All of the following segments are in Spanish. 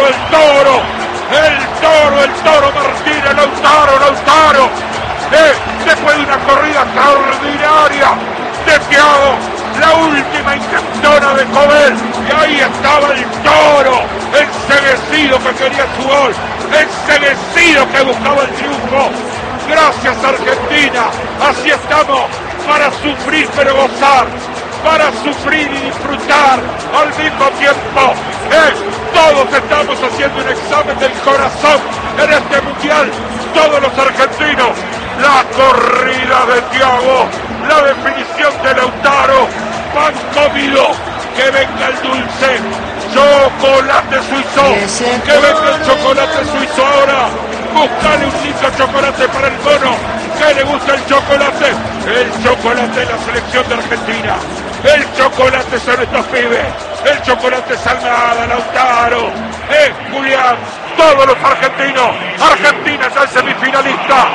el toro Martínez, Lautaro. Después de una corrida extraordinaria de Thiago, la última intentona de Cobel, y ahí estaba el toro, enceguecido que quería su gol, enceguecido que buscaba el triunfo. Gracias Argentina, así estamos, para sufrir pero gozar, para sufrir y disfrutar al mismo tiempo. Todos estamos haciendo un examen del corazón en este mundial, todos los argentinos. La corrida de Thiago, la definición de Lautaro, pan comido, que venga el dulce, chocolate suizo, que venga el chocolate suizo ahora. Buscale un lindo chocolate para el mono, que le gusta el chocolate de la selección de Argentina, el chocolate son estos pibes, el chocolate es Almada, Lautaro, Julián, todos los argentinos. Argentina es el semifinalista,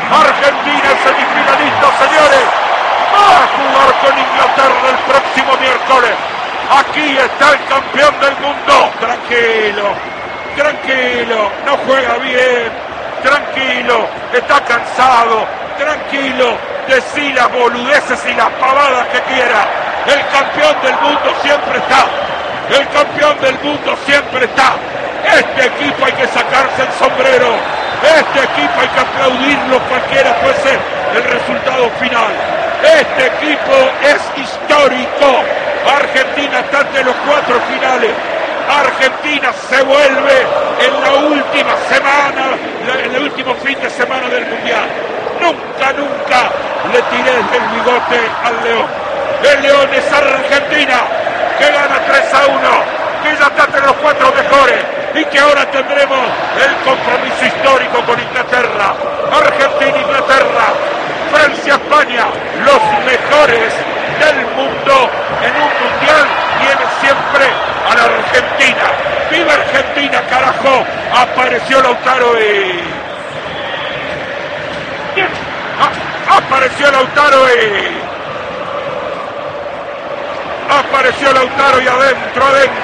señores, va a jugar con Inglaterra el próximo miércoles. Aquí está el campeón del mundo. Tranquilo, no juega bien, tranquilo, está cansado, tranquilo, decí las boludeces y las pavadas que quiera. El campeón del mundo siempre está. Este equipo hay que sacarse el sombrero, este equipo hay que aplaudirlo cualquiera fuese el resultado final. Este equipo es histórico. Argentina está entre los 4 finales. Argentina se vuelve en la última semana, en el último fin de semana del mundial. Nunca le tiré el bigote al León. El León es Argentina, que gana 3-1, que ya está entre los 4 mejores y que ahora tendremos el compromiso histórico con Inglaterra. Argentina-Inglaterra, Francia-España, los mejores del mundo en un mundial viene siempre a la Argentina. ¡Viva Argentina, carajo! Apareció Lautaro y adentro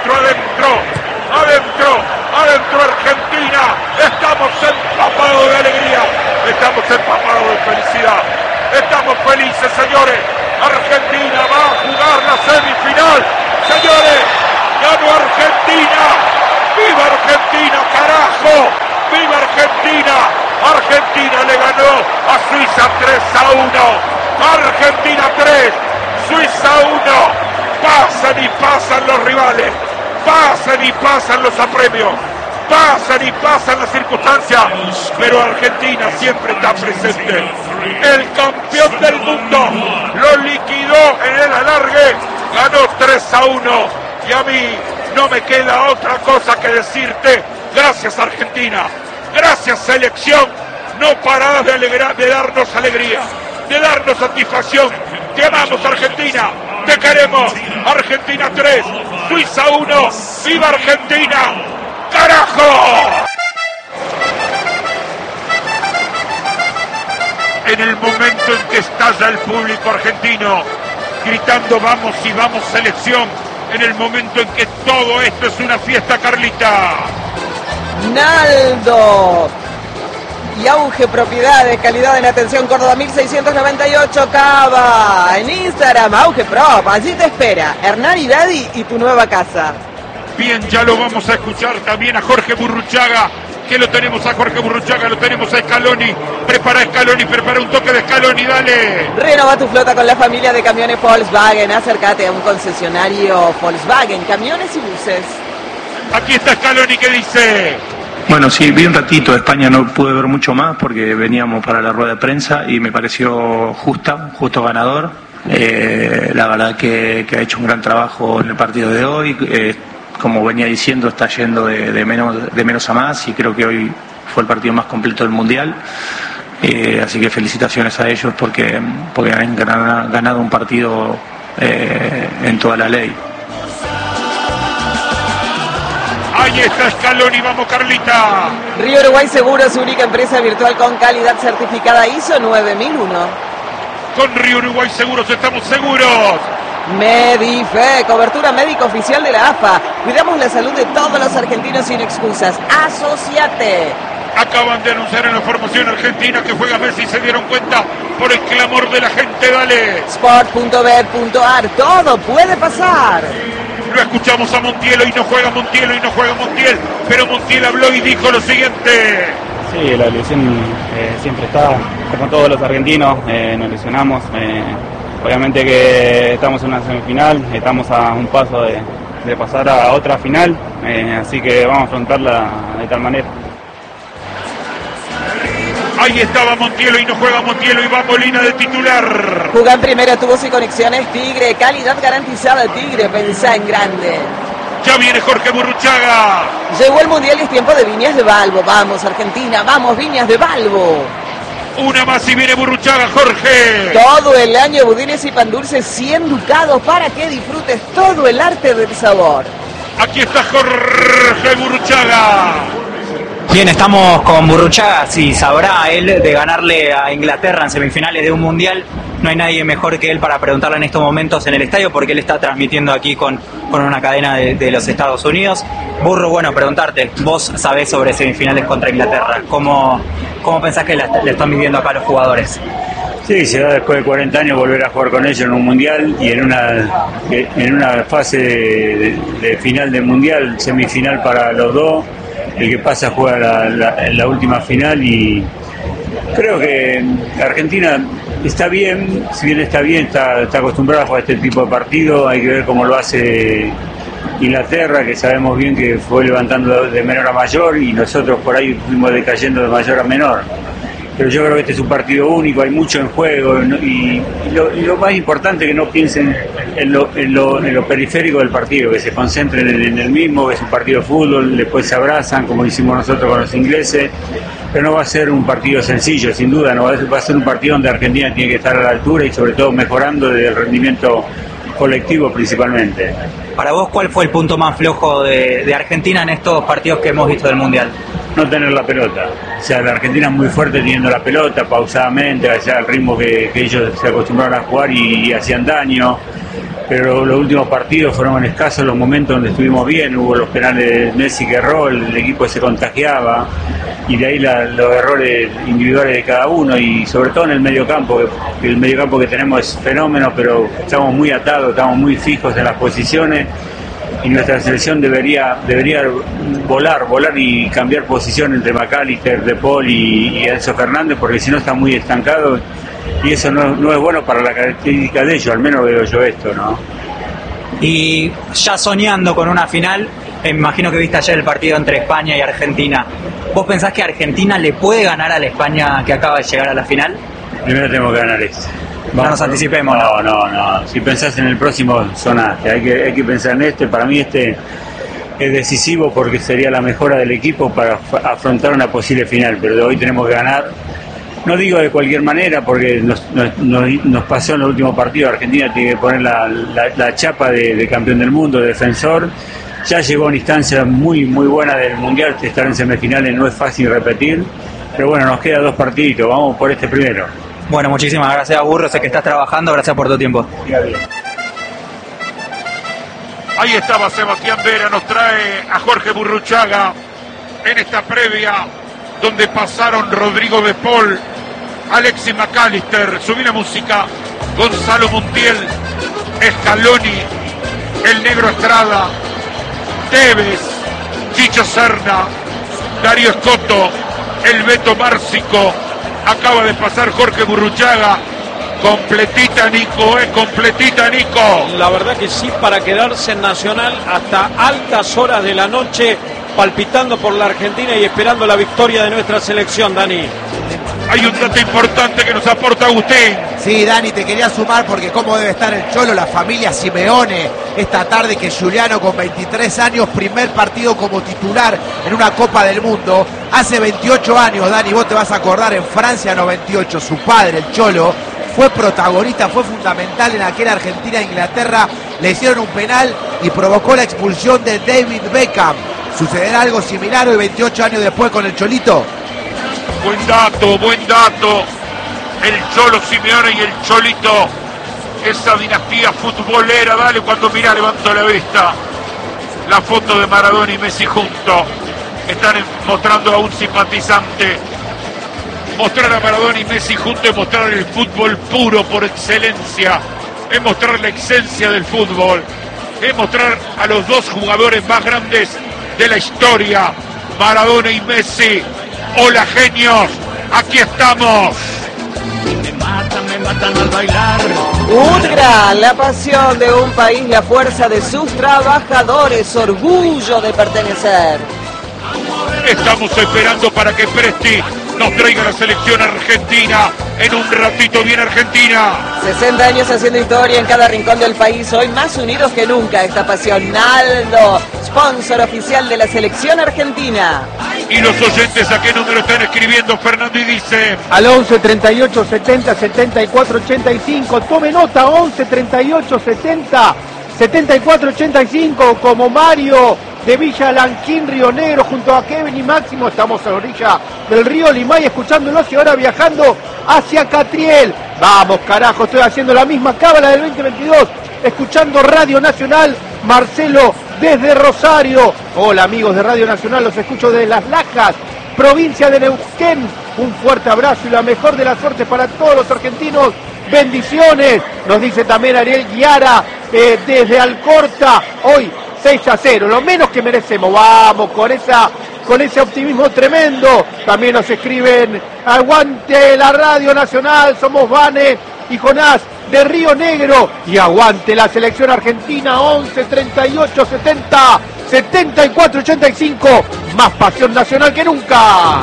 Argentina. Estamos empapados de alegría, estamos empapados de felicidad, estamos felices, señores. Argentina va a jugar la semifinal, señores. Ganó Argentina. ¡Viva Argentina, carajo! ¡Viva Argentina! Argentina le ganó a Suiza 3-1. Argentina 3, Suiza 1. Pasan y pasan los rivales, pasan y pasan los apremios, pasan y pasan las circunstancias, pero Argentina siempre está presente. El campeón del mundo lo liquidó en el alargue, ganó 3-1, y a mí no me queda otra cosa que decirte: gracias Argentina, gracias selección, no parás de darnos alegría, de darnos satisfacción. Te amamos Argentina, te queremos. Argentina 3, Suiza 1, ¡viva Argentina! ¡Carajo! En el momento en que estalla el público argentino gritando vamos y vamos selección, en el momento en que todo esto es una fiesta, Carlita. Naldo y Auge Propiedades, calidad en atención, Córdoba 1698, Cava. En Instagram, Auge Prop, allí te espera Hernán y Daddy y tu nueva casa. Bien, ya lo vamos a escuchar también a Jorge Burruchaga, que lo tenemos a Jorge Burruchaga, lo tenemos a Scaloni, prepara un toque de Scaloni, dale. Renova tu flota con la familia de camiones Volkswagen, acércate a un concesionario Volkswagen, camiones y buses. Aquí está Scaloni, que dice: Bueno, sí, vi un ratito de España, no pude ver mucho más porque veníamos para la rueda de prensa y me pareció justo ganador. La verdad que ha hecho un gran trabajo en el partido de hoy. Como venía diciendo, está yendo de menos a más y creo que hoy fue el partido más completo del Mundial. Así que felicitaciones a ellos porque han ganado un partido en toda la ley. Ahí está Scaloni, vamos Carlita. Río Uruguay Seguros, única empresa virtual con calidad certificada ISO 9001. Con Río Uruguay Seguros estamos seguros. Medife, cobertura médica oficial de la AFA. Cuidamos la salud de todos los argentinos sin excusas. Asociate. Acaban de anunciar en la formación argentina que juega Messi y se dieron cuenta por el clamor de la gente. Dale. Sport.bet.ar, todo puede pasar. Lo escuchamos a Montiel, y no juega Montiel, pero Montiel habló y dijo lo siguiente. Sí, la ilusión siempre está, como todos los argentinos, nos ilusionamos. Obviamente que estamos en una semifinal, estamos a un paso de pasar a otra final, así que vamos a afrontarla de tal manera. Ahí estaba Montiel, y no juega Montiel, y va Molina de titular. Jugá en primera, tubos y conexiones Tigre, calidad garantizada Tigre, pensá en grande. Ya viene Jorge Burruchaga. Llegó el Mundial y es tiempo de Viñas de Balbo. Vamos Argentina, vamos Viñas de Balbo. Una más y viene Burruchaga, Jorge. Todo el año budines y pan dulces 100 ducados para que disfrutes todo el arte del sabor. Aquí está Jorge Burruchaga. Bien, estamos con Burruchaga, sí, sabrá él de ganarle a Inglaterra en semifinales de un mundial. No hay nadie mejor que él para preguntarle en estos momentos en el estadio, porque él está transmitiendo aquí con una cadena de los Estados Unidos. Burro, bueno, preguntarte, vos sabés sobre semifinales contra Inglaterra, ¿cómo pensás que le están viviendo acá los jugadores? Sí, se da después de 40 años volver a jugar con ellos en un mundial y en una fase de final del mundial, semifinal para los dos. El que pasa juega la última final y creo que Argentina está bien, si bien está acostumbrada a jugar este tipo de partido. Hay que ver cómo lo hace Inglaterra, que sabemos bien que fue levantando de menor a mayor y nosotros por ahí fuimos decayendo de mayor a menor. Pero yo creo que este es un partido único, hay mucho en juego y lo más importante es que no piensen en lo periférico del partido, que se concentren en el mismo, que es un partido de fútbol, después se abrazan como hicimos nosotros con los ingleses, pero no va a ser un partido sencillo, sin duda, no va a ser un partido donde Argentina tiene que estar a la altura y sobre todo mejorando desde el rendimiento colectivo principalmente. Para vos, ¿cuál fue el punto más flojo de Argentina en estos partidos que hemos visto del Mundial? No tener la pelota. O sea, la Argentina es muy fuerte teniendo la pelota, pausadamente, allá al ritmo que ellos se acostumbraron a jugar y hacían daño. Pero los últimos partidos fueron escasos los momentos donde estuvimos bien, hubo los penales de Messi que erró, el equipo se contagiaba y de ahí los errores individuales de cada uno y sobre todo en el mediocampo, que el mediocampo que tenemos es fenómeno, pero estamos muy atados, estamos muy fijos en las posiciones y nuestra selección debería volar y cambiar posición entre McAllister, De Paul y Enzo Fernández, porque si no está muy estancado y eso no es bueno para la característica de ellos, al menos veo yo esto, ¿no? Y ya soñando con una final, imagino que viste ayer el partido entre España y Argentina. ¿Vos pensás que Argentina le puede ganar a la España que acaba de llegar a la final? Primero tenemos que ganar este. No nos anticipemos. No. Si pensás en el próximo, sonaste. Hay que pensar en este. Para mí este es decisivo porque sería la mejora del equipo para afrontar una posible final. Pero de hoy tenemos que ganar. No digo de cualquier manera porque nos pasó en el último partido. Argentina tiene que poner la chapa de campeón del mundo, de defensor. Ya llegó a una instancia muy buena del Mundial. Estar en semifinales no es fácil repetir. Pero bueno, nos quedan 2 partiditos. Vamos por este primero. Bueno, muchísimas gracias, Burro. Sé que estás trabajando. Gracias por tu tiempo. Ahí estaba Sebastián Vera. Nos trae a Jorge Burruchaga en esta previa donde pasaron Rodrigo De Paul, Alexis McAllister, subí la música, Gonzalo Montiel, Scaloni, el Negro Estrada, Tevez, Chicho Serna, Darío Escoto, el Beto Márcico. Acaba de pasar Jorge Burruchaga. Completita Nico, completita Nico. La verdad que sí, para quedarse en Nacional hasta altas horas de la noche, palpitando por la Argentina y esperando la victoria de nuestra selección, Dani. Hay un dato importante que nos aporta Agustín. Sí, Dani, te quería sumar porque cómo debe estar el Cholo, la familia Simeone, esta tarde que Giuliano con 23 años, primer partido como titular en una Copa del Mundo. Hace 28 años, Dani, vos te vas a acordar, en Francia 98, su padre, el Cholo, fue protagonista, fue fundamental en aquella Argentina-Inglaterra. Le hicieron un penal y provocó la expulsión de David Beckham. ¿Sucederá algo similar hoy 28 años después con el Cholito? Buen dato. El Cholo Simeone y el Cholito esa dinastía futbolera. Dale, cuando mira, levanto la vista. La foto de Maradona y Messi juntos. Están mostrando a un simpatizante. Mostrar a Maradona y Messi juntos es mostrar el fútbol puro por excelencia. Es mostrar la esencia del fútbol. Es mostrar a los dos jugadores más grandes de la historia. Maradona y Messi. Hola, genios. Aquí estamos. Me matan al bailar. UTGRA, la pasión de un país, la fuerza de sus trabajadores, orgullo de pertenecer. Estamos esperando para que Presti nos traiga la selección argentina. En un ratito viene Argentina. 60 años haciendo historia en cada rincón del país, hoy más unidos que nunca. Esta pasión, Naldo, sponsor oficial de la selección argentina. Y los oyentes, ¿a qué número están escribiendo, Fernando? Y dice... Al 11 38 70 74 85. Tome nota, 11 38 70 74 85. Como Mario de Villa Lanquín, Río Negro, junto a Kevin y Máximo. Estamos a la orilla del río Limay escuchándolos y ahora viajando hacia Catriel. Vamos, carajo, estoy haciendo la misma cábala del 2022. Escuchando Radio Nacional, Marcelo desde Rosario. Hola amigos de Radio Nacional, los escucho desde Las Lajas, provincia de Neuquén. Un fuerte abrazo y la mejor de las suertes para todos los argentinos. Bendiciones, nos dice también Ariel Guiara desde Alcorta. Hoy 6-0, lo menos que merecemos. Vamos con ese optimismo tremendo. También nos escriben: aguante la Radio Nacional, somos Vane y Jonás de Río Negro, y aguante la selección argentina. 11 38 70 74 85, más pasión nacional que nunca.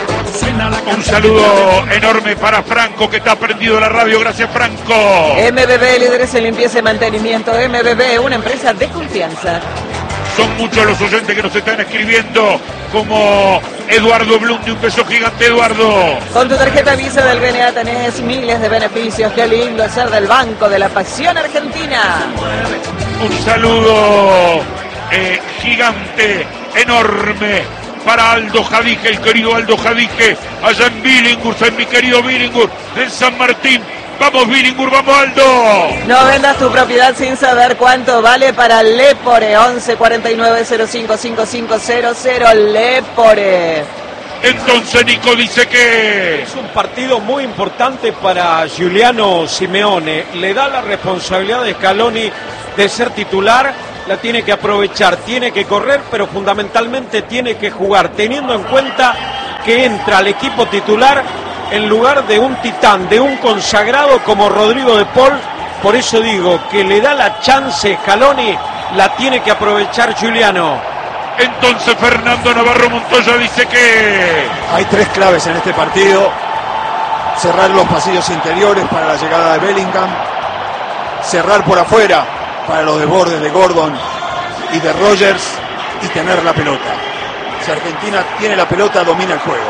Un saludo enorme para Franco, que está prendido la radio. Gracias, Franco. MBB, líderes en limpieza y mantenimiento. MBB, una empresa de confianza. Son muchos los oyentes que nos están escribiendo, como Eduardo Blum, de Un Beso Gigante. Eduardo, con tu tarjeta Visa del BNA tenés miles de beneficios. Qué lindo es ser del Banco de la Pasión Argentina. un saludo gigante, enorme, para Aldo Jadije, el querido Aldo Jadije, allá en Billinghurst, en mi querido Billinghurst, en San Martín. Vamos Billinghurst, vamos Aldo. No vendas tu propiedad sin saber cuánto vale para Lepore. 11 49 05 5500 Lepore. Entonces Nico dice que es un partido muy importante para Giuliano Simeone. Le da la responsabilidad de Scaloni de ser titular. La tiene que aprovechar, tiene que correr, pero fundamentalmente tiene que jugar, teniendo en cuenta que entra al equipo titular en lugar de un titán, de un consagrado como Rodrigo de Paul. Por eso digo que le da la chance Scaloni, la tiene que aprovechar Giuliano. Entonces Fernando Navarro Montoya dice que hay tres claves en este partido: cerrar los pasillos interiores para la llegada de Bellingham, cerrar por afuera para los desbordes de Gordon y de Rogers, y tener la pelota. Si Argentina tiene la pelota, domina el juego.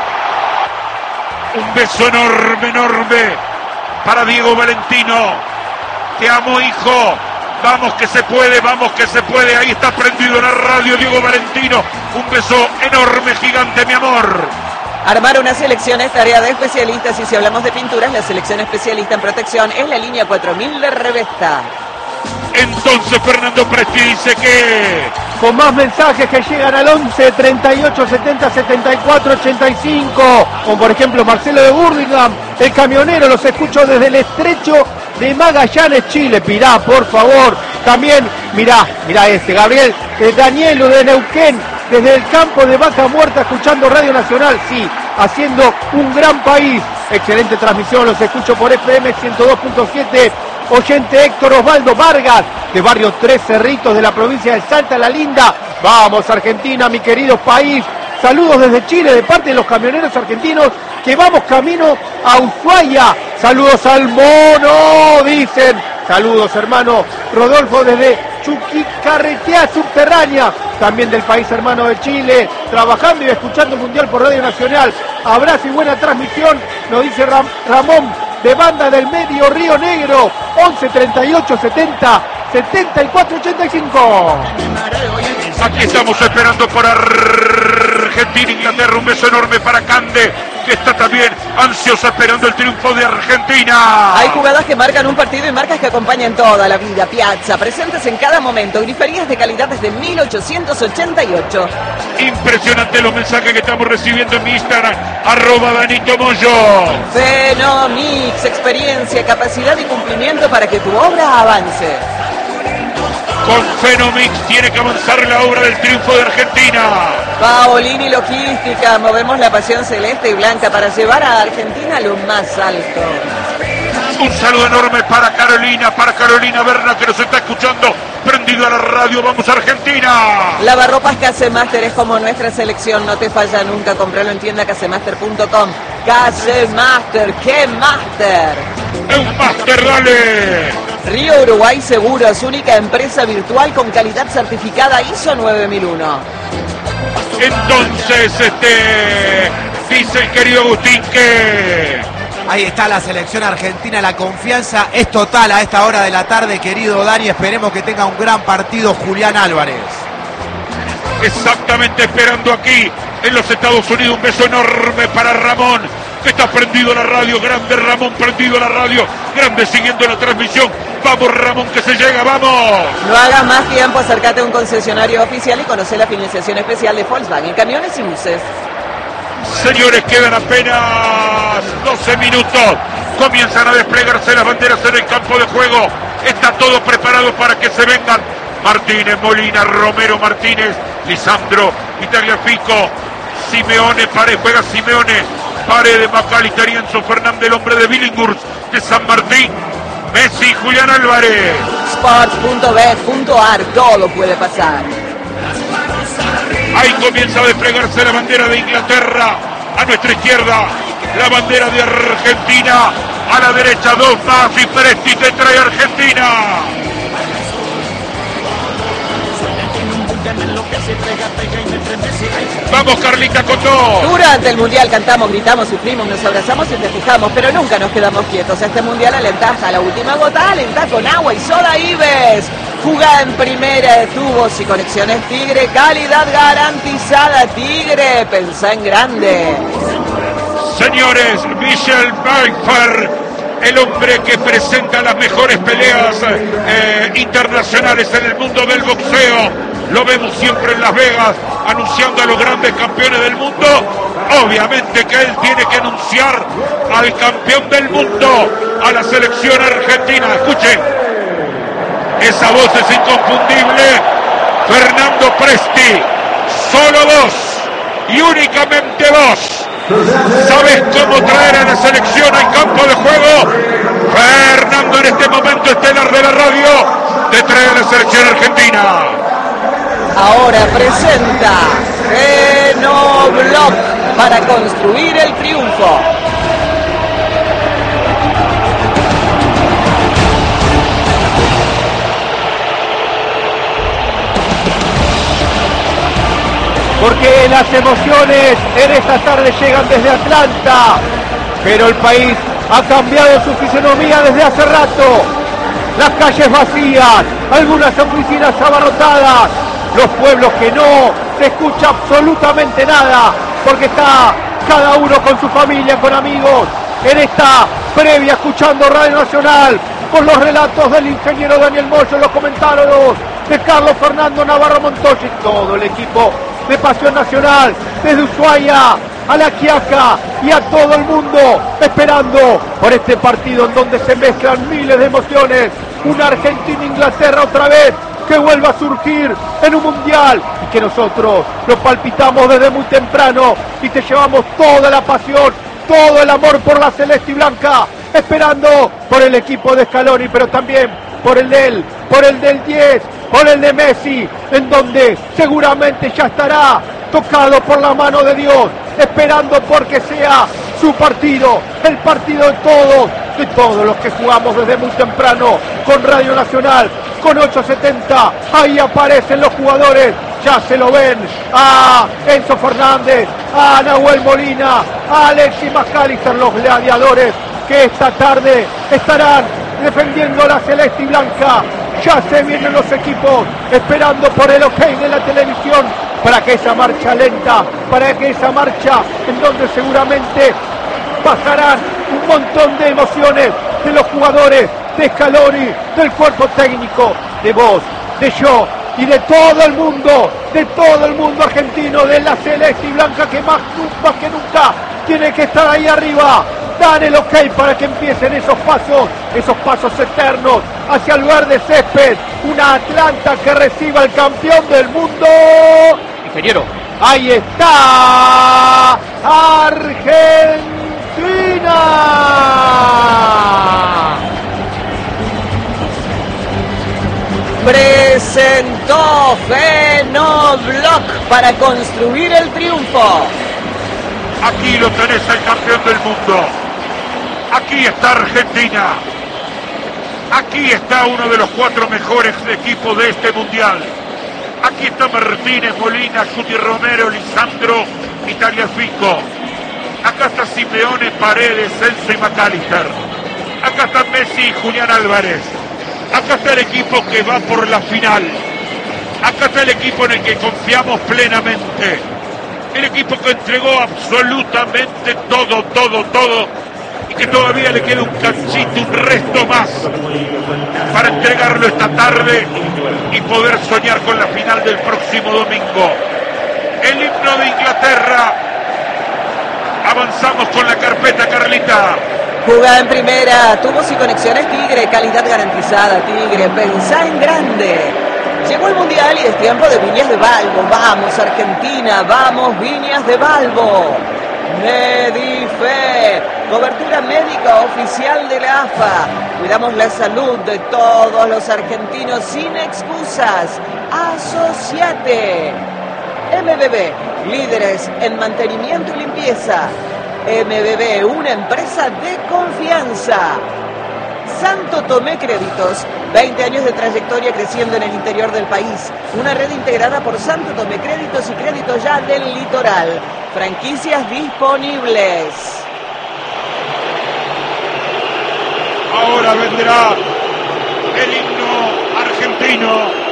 Un beso enorme, enorme para Diego Valentino. Te amo, hijo. Vamos que se puede, vamos que se puede. Ahí está prendido en la radio Diego Valentino. Un beso enorme, gigante, mi amor. Armar una selección es tarea de especialistas, y si hablamos de pinturas, la selección especialista en protección es la línea 4000 de Revesta. Entonces Fernando Presti dice que con más mensajes que llegan al 11 38 70 74 85, como por ejemplo Marcelo de Burlingame, el camionero, los escucho desde el estrecho de Magallanes, Chile. Mirá, por favor, también mirá Gabriel Danielo de Neuquén, desde el campo de Vaca Muerta, escuchando Radio Nacional, sí, haciendo un gran país. Excelente transmisión, los escucho por FM 102.7. Oyente Héctor Osvaldo Vargas, de barrio Tres Cerritos, de la provincia de Salta La Linda. Vamos Argentina, mi querido país. Saludos desde Chile, de parte de los camioneros argentinos, que vamos camino a Ushuaia. Saludos al mono, dicen. Saludos, hermano Rodolfo, desde Chuquicarretea Subterránea, también del país hermano de Chile, trabajando y escuchando el Mundial por Radio Nacional. Abrazo y buena transmisión, nos dice Ramón, de Banda del Medio, Río Negro. 11 38 70 74 85. Aquí estamos esperando por Argentina, Inglaterra. Un beso enorme para Cande, que está también ansiosa esperando el triunfo de Argentina. Hay jugadas que marcan un partido y marcas que acompañan toda la vida. Piazza, presentes en cada momento. Griferías de calidad desde 1888. Impresionante los mensajes que estamos recibiendo en mi Instagram, @DanitoMoyo. Fenomix, experiencia, capacidad y cumplimiento para que tu obra avance. Con Fenomix tiene que avanzar la obra del triunfo de Argentina. Paolini Logística, movemos la pasión celeste y blanca para llevar a Argentina a lo más alto. Un saludo enorme para Carolina Berna, que nos está escuchando, prendido a la radio. ¡Vamos Argentina! Lavarropas Casemaster es como nuestra selección, no te falla nunca. Compralo en tienda casemaster.com. Casemaster, ¡qué máster! ¡Es un máster, dale! Río Uruguay Seguros, única empresa virtual con calidad certificada ISO 9001. Entonces, dice el querido Agustín que... Ahí está la selección argentina, la confianza es total a esta hora de la tarde, querido Dani. Esperemos que tenga un gran partido Julián Álvarez. Exactamente, esperando aquí en los Estados Unidos. Un beso enorme para Ramón, que está prendido a la radio. Grande Ramón, prendido a la radio. Grande siguiendo la transmisión. Vamos Ramón, que se llega, vamos. No hagas más tiempo, acércate a un concesionario oficial y conoce la financiación especial de Volkswagen, camiones y buses. Señores, quedan apenas 12 minutos. Comienzan a desplegarse las banderas en el campo de juego. Está todo preparado para que se vengan Martínez, Molina, Romero, Martínez, Lisandro, Tagliafico, Simeone, juega Simeone, Paredes, McAllister y Enzo Fernández, el hombre de Billinghurst, de San Martín, Messi, Julián Álvarez. Sports.bet.ar, todo puede pasar. Ahí comienza a desplegarse la bandera de Inglaterra. A nuestra izquierda, la bandera de Argentina. A la derecha, dos más y Presti te trae Argentina. Vamos Carlita con dos. Durante el Mundial cantamos, gritamos, sufrimos, nos abrazamos y festejamos, pero nunca nos quedamos quietos. Este Mundial alentás a la última gota, alentás con agua y soda Ives. Jugá en primera de tubos y conexiones Tigre, calidad garantizada Tigre, pensá en grande. Señores, Michel Pfeiffer, el hombre que presenta las mejores peleas internacionales en el mundo del boxeo. Lo vemos siempre en Las Vegas, anunciando a los grandes campeones del mundo. Obviamente que él tiene que anunciar al campeón del mundo, a la selección argentina. Escuchen, esa voz es inconfundible. Fernando Presti, solo vos y únicamente vos sabes cómo traer a la selección al campo de juego. Fernando, en este momento estelar de la radio, te trae a la selección argentina. Ahora presenta Genobloc para construir el triunfo. Porque las emociones en esta tarde llegan desde Atlanta, pero el país ha cambiado su fisonomía desde hace rato. Las calles vacías, algunas oficinas abarrotadas, los pueblos que no se escucha absolutamente nada, porque está cada uno con su familia, con amigos, en esta previa escuchando Radio Nacional, con los relatos del ingeniero Daniel Moyo, los comentarios de Carlos Fernando Navarro Montoya y todo el equipo de Pasión Nacional, desde Ushuaia a La Quiaca y a todo el mundo, esperando por este partido en donde se mezclan miles de emociones. Una Argentina-Inglaterra otra vez, que vuelva a surgir en un mundial y que nosotros lo palpitamos desde muy temprano y te llevamos toda la pasión, todo el amor por la celeste y blanca, esperando por el equipo de Scaloni, pero también por el del 10, por el de Messi, en donde seguramente ya estará tocado por la mano de Dios, esperando porque sea su partido, el partido de todos los que jugamos desde muy temprano con Radio Nacional, con 870, ahí aparecen los jugadores, ya se lo ven, a Enzo Fernández, a Nahuel Molina, a Alexis McAllister, los gladiadores que esta tarde estarán defendiendo la celeste y blanca. Ya se vienen los equipos esperando por el ok de la televisión para que esa marcha lenta, para que esa marcha en donde seguramente pasarán un montón de emociones de los jugadores, de Scaloni, del cuerpo técnico, de vos, de yo y de todo el mundo argentino, de la celeste y blanca que más que nunca tiene que estar ahí arriba. Dan el ok para que empiecen esos pasos eternos hacia el verde césped. Una Atlanta que reciba al campeón del mundo. Ingeniero. Ahí está Argentina. Presentó Fenobloc para construir el triunfo. Aquí lo tenés al campeón del mundo. Aquí está Argentina. Aquí está uno de los 4 mejores equipos de este mundial. Aquí está Martínez, Molina, Guti Romero, Lisandro y Tagliafico. Acá está Simeone, Paredes, Celso y McAllister. Acá está Messi y Julián Álvarez. Acá está el equipo que va por la final. Acá está el equipo en el que confiamos plenamente. El equipo que entregó absolutamente todo. Y que todavía le queda un cachito, un resto más para entregarlo esta tarde y poder soñar con la final del próximo domingo. El himno de Inglaterra. Avanzamos con la carpeta, Carlita. Jugada en primera, tubos y conexiones Tigre, calidad garantizada Tigre, pensá en grande. Llegó el Mundial y es tiempo de Viñas de Balbo. Vamos Argentina, vamos Viñas de Balbo. Medife, cobertura médica oficial de la AFA. Cuidamos la salud de todos los argentinos sin excusas. Asociate. MBB, líderes en mantenimiento y limpieza. MBB, una empresa de confianza. Santo Tomé Créditos, 20 años de trayectoria creciendo en el interior del país. Una red integrada por Santo Tomé Créditos y Crédito Ya del Litoral. Franquicias disponibles. Ahora vendrá el himno argentino.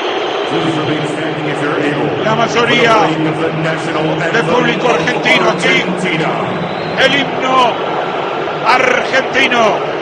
La mayoría del público argentino aquí. El himno argentino.